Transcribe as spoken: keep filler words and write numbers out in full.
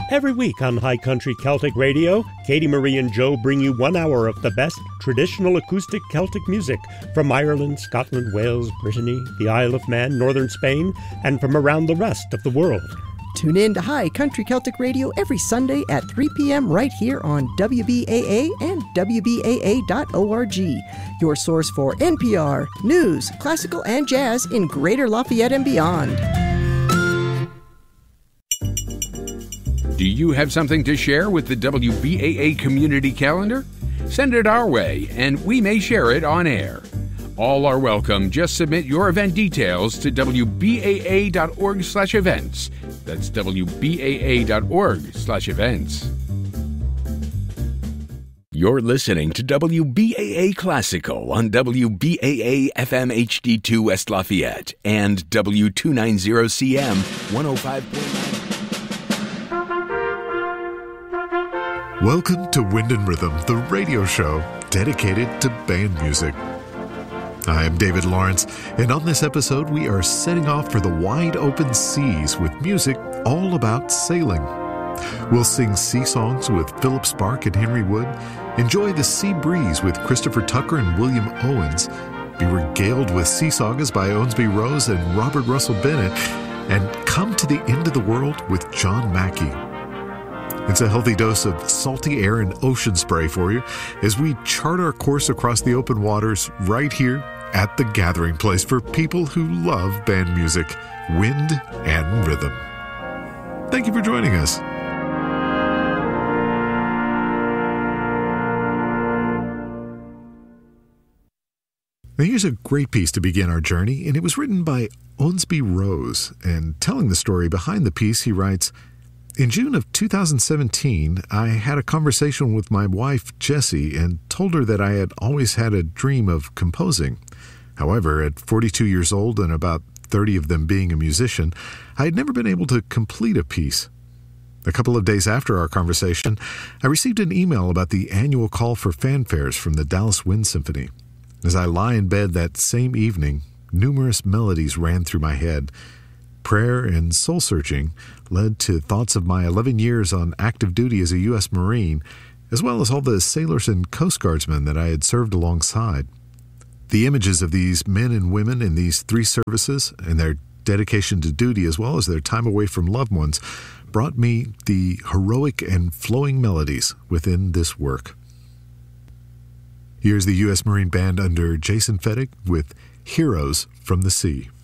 Every week on High Country Celtic Radio, Katie Marie and Joe bring you one hour of the best traditional acoustic Celtic music from Ireland, Scotland, Wales, Brittany, the Isle of Man, northern Spain, and from around the rest of the world. Tune in to High Country Celtic Radio every Sunday at three p.m. right here on W B A A and W B A A dot org, your source for N P R, news, classical, and jazz in Greater Lafayette and beyond. Do you have something to share with the W B A A community calendar? Send it our way, and we may share it on air. All are welcome. Just submit your event details to W B A A dot org slash events. That's W B A A dot org slash events. You're listening to W B A A Classical on W B A A F M H D two West Lafayette and W two ninety C M one oh five point nine. Welcome to Wind and Rhythm, the radio show dedicated to band music. I am David Lawrence, and on this episode we are setting off for the wide open seas with music all about sailing. We'll sing sea songs with Philip Spark and Henry Wood, enjoy the sea breeze with Christopher Tucker and William Owens, be regaled with sea sagas by Owensby Rose and Robert Russell Bennett, and come to the end of the world with John Mackey. It's a healthy dose of salty air and ocean spray for you as we chart our course across the open waters right here at the gathering place for people who love band music, wind and rhythm. Thank you for joining us. Now here's a great piece to begin our journey, and it was written by Owensby Rose. And telling the story behind the piece, he writes, "In June of two thousand seventeen, I had a conversation with my wife, Jessie, and told her that I had always had a dream of composing. However, at forty-two years old and about thirty of them being a musician, I had never been able to complete a piece. A couple of days after our conversation, I received an email about the annual call for fanfares from the Dallas Wind Symphony. As I lie in bed that same evening, numerous melodies ran through my head. Prayer and soul-searching led to thoughts of my eleven years on active duty as a U S Marine, as well as all the sailors and Coast Guardsmen that I had served alongside. The images of these men and women in these three services and their dedication to duty, as well as their time away from loved ones, brought me the heroic and flowing melodies within this work." Here's the U S Marine Band under Jason Fettig with Heroes from the Sea.